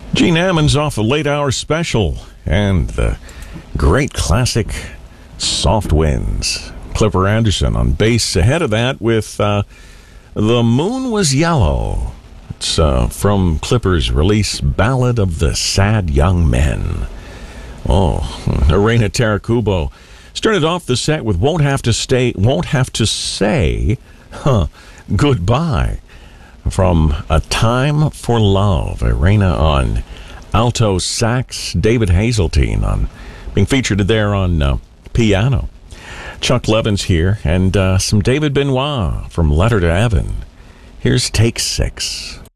Gene Ammons off the late hour special and the great classic Soft Winds. Clipper Anderson on bass ahead of that with The Moon Was Yellow. It's from Clipper's release Ballad of the Sad Young Men. Oh, Arena Tarakubo started off the set with Won't Have to Say Goodbye from A Time for Love. Arena on alto sax, David Hazeltine on being featured there on piano. Chuck Levin's here, and some David Benoit from Letter to Evan. Here's Take 6.